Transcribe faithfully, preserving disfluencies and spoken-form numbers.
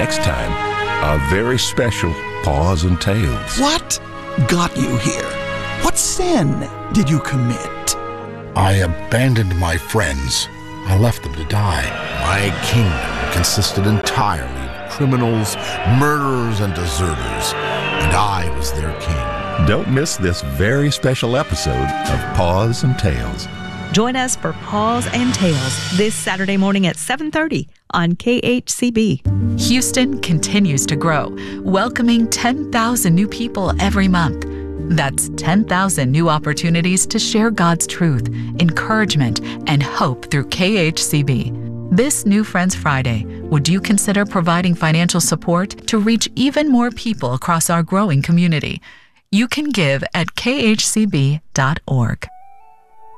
next time, a very special Paws and Tales. What got you here? What sin did you commit? I abandoned my friends. I left them to die. My kingdom consisted entirely of criminals, murderers, and deserters, and I was their king. Don't miss this very special episode of Paws and Tales. Join us for Paws and Tales this Saturday morning at seven thirty on K H C B. Houston continues to grow, welcoming ten thousand new people every month. That's ten thousand new opportunities to share God's truth, encouragement, and hope through K H C B. This New Friends Friday, would you consider providing financial support to reach even more people across our growing community? You can give at K H C B dot org.